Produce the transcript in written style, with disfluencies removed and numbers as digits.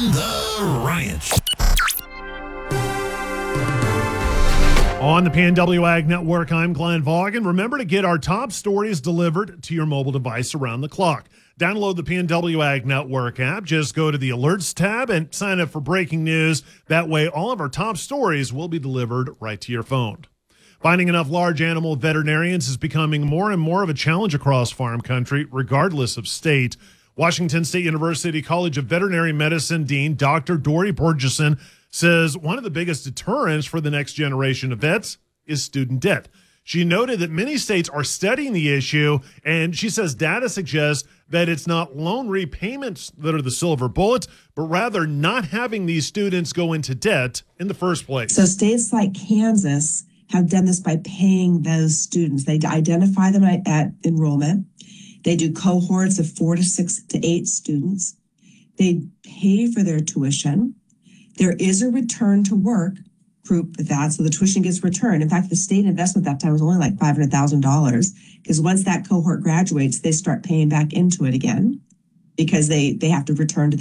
on the Ranch. On the PNW Ag Network, I'm Glenn Vaughan. Remember to get our top stories delivered to your mobile device around the clock. Download the PNW Ag Network app. Just go to the Alerts tab and sign up for breaking news. That way, all of our top stories will be delivered right to your phone. Finding enough large animal veterinarians is becoming more and more of a challenge across farm country, regardless of state. Washington State University College of Veterinary Medicine Dean Dr. Dori Borgeson says one of the biggest deterrents for the next generation of vets is student debt. She noted that many states are studying the issue, and she says data suggests that it's not loan repayments that are the silver bullet, but rather not having these students go into debt in the first place. So states like Kansas have done this by paying those students. They identify them at enrollment. They do cohorts of 4 to 6 to 8 students. They pay for their tuition. There is a return to work group with that, so the tuition gets returned. In fact, the state investment at that time was only like $500,000 because once that cohort graduates, they start paying back into it again because they have to return to